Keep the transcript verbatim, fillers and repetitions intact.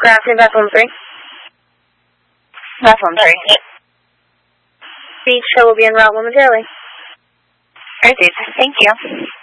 Grassy, that's one three. That's one three. Beach show will be en route momentarily. All right, dude. Thank you.